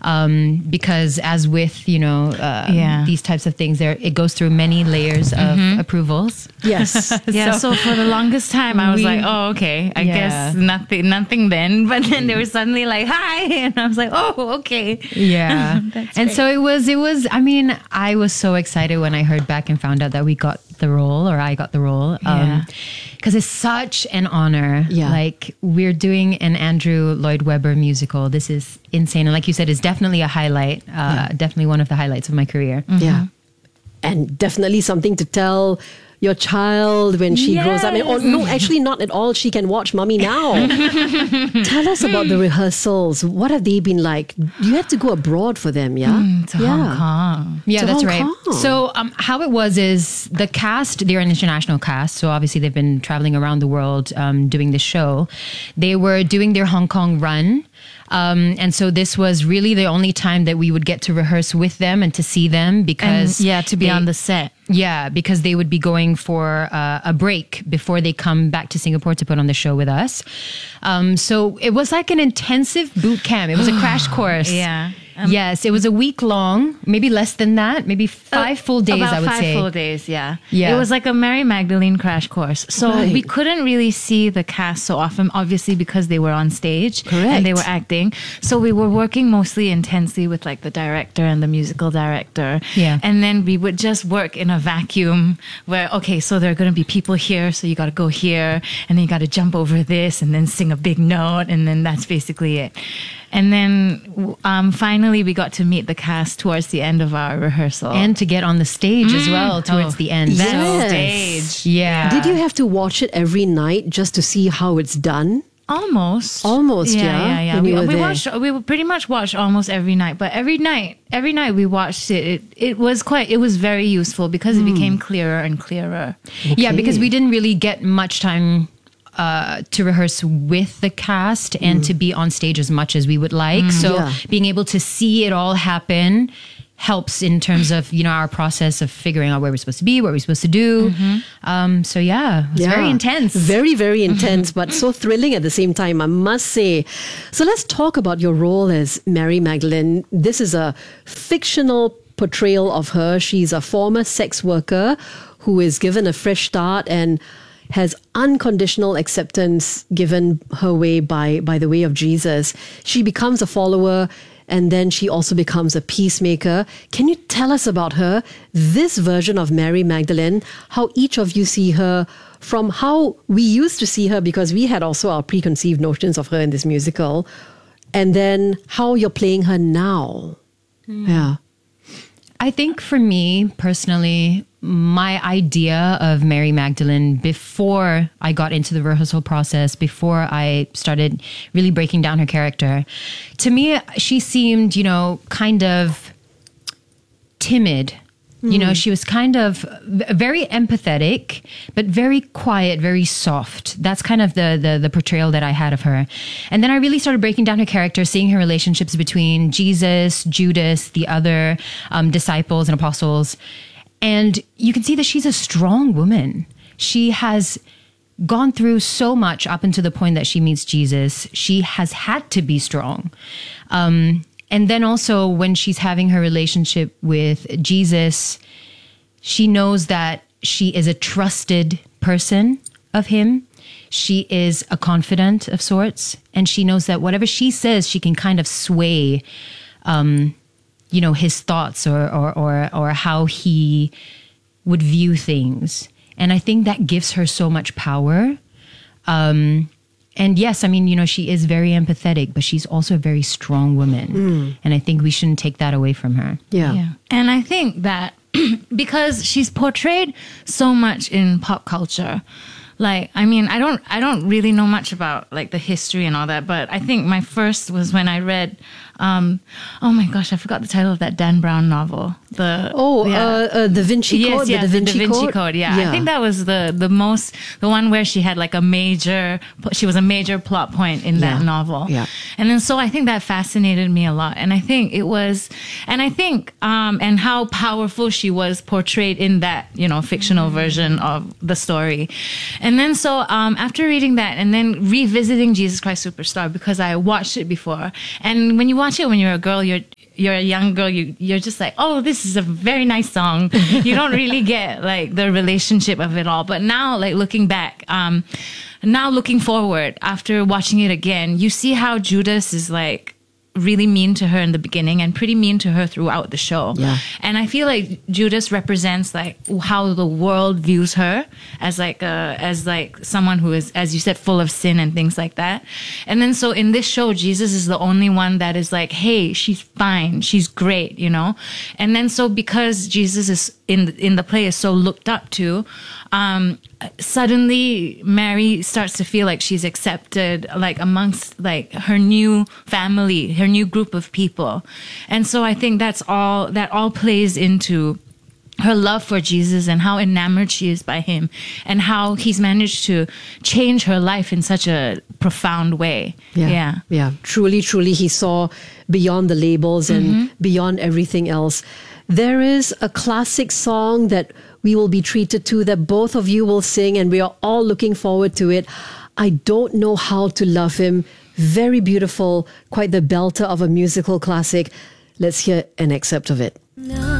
because as with, these types of things, it goes through many layers of approvals. Yes. So for the longest time, I was like, oh, okay, I guess nothing then. But then they were suddenly like, hi. And I was like, oh, okay. Yeah. And so it was, I mean, I was so excited when I heard back and found out that we got the role, or I got the role. Because it's such an honor. Yeah. Like, we're doing an Andrew Lloyd Webber musical. This is insane. And like you said, it's definitely a highlight. Definitely one of the highlights of my career. Yeah. And definitely something to tell your child when she grows up. No, actually not at all. She can watch Mummy now. Tell us about the rehearsals. What have they been like? You had to go abroad for them, to Hong Kong. Yeah, to that's Hong right. Kong. So how it was is the cast, they're an international cast. So obviously they've been traveling around the world doing this show. They were doing their Hong Kong run. And so this was really the only time that we would get to rehearse with them and to see them because... to be on the set. Yeah, because they would be going for a break before they come back to Singapore to put on the show with us. So it was like an intensive boot camp. It was a crash course. Yeah. Yes, it was a week long, maybe less than that, maybe 5 full days, I would say. About 5 full days, yeah. Yeah. It was like a Mary Magdalene crash course. So we couldn't really see the cast so often, obviously, because they were on stage. Correct. And they were acting. So we were working mostly intensely with like the director and the musical director. Yeah. And then we would just work in a vacuum where, okay, so there are going to be people here, so you got to go here, and then you got to jump over this and then sing a big note, and then that's basically it. And then finally we got to meet the cast towards the end of our rehearsal. And to get on the stage as well towards the end. Yes. That stage. Yeah. Did you have to watch it every night just to see how it's done? Almost, yeah. When you were there. We would pretty much watch almost every night, but every night we watched it. It was very useful because it became clearer and clearer. Okay. Yeah, because we didn't really get much time to rehearse with the cast and to be on stage as much as we would like. So being able to see it all happen helps in terms of, our process of figuring out where we're supposed to be, what we're supposed to do. So it was very intense. Very, very intense, but so thrilling at the same time, I must say. So let's talk about your role as Mary Magdalene. This is a fictional portrayal of her. She's a former sex worker who is given a fresh start and has unconditional acceptance given her way by the way of Jesus. She becomes a follower, and then she also becomes a peacemaker. Can you tell us about her, this version of Mary Magdalene, how each of you see her from how we used to see her, because we had also our preconceived notions of her in this musical, and then how you're playing her now? Yeah. I think for me personally, my idea of Mary Magdalene before I got into the rehearsal process, before I started really breaking down her character, to me, she seemed, kind of timid. She was kind of very empathetic, but very quiet, very soft. That's kind of the portrayal that I had of her. And then I really started breaking down her character, seeing her relationships between Jesus, Judas, the other disciples and apostles. And you can see that she's a strong woman. She has gone through so much up until the point that she meets Jesus. She has had to be strong. And then also when she's having her relationship with Jesus, she knows that she is a trusted person of him. She is a confidant of sorts. And she knows that whatever she says, she can kind of sway his thoughts or how he would view things. And I think that gives her so much power. And yes, she is very empathetic, but she's also a very strong woman. And I think we shouldn't take that away from her. Yeah. And I think that because she's portrayed so much in pop culture, I don't really know much about the history and all that, but I think my first was when I read, oh my gosh, I forgot the title of that Dan Brown novel. Da Vinci Code. Yes, the Da Vinci Code. Yeah. I think that was the one where she had she was a major plot point in that novel. Yeah. And then so I think that fascinated me a lot. And I think and how powerful she was portrayed in that, fictional version of the story. And then so after reading that and then revisiting Jesus Christ Superstar, because I watched it before, and when you watch it when you're a girl, you're a young girl, you're just like, oh, this is a very nice song. You don't really get like the relationship of it all. But now, like looking back, now looking forward after watching it again, you see how Judas is like really mean to her in the beginning and pretty mean to her throughout the show. Yeah. And I feel like Judas represents like how the world views her as like someone who is, as you said, full of sin and things like that. And then so in this show, Jesus is the only one that is like, hey, she's fine, she's great, you know? And then so because Jesus is in the play is so looked up to, suddenly Mary starts to feel like she's accepted like amongst like her new family, her new group of people. And so I think that all plays into her love for Jesus and how enamored she is by him and how he's managed to change her life in such a profound way. Yeah. Truly, he saw beyond the labels and beyond everything else. There is a classic song that we will be treated to that both of you will sing, and we are all looking forward to it. I Don't Know How to Love Him. Very beautiful, quite the belter of a musical classic. Let's hear an excerpt of it. No.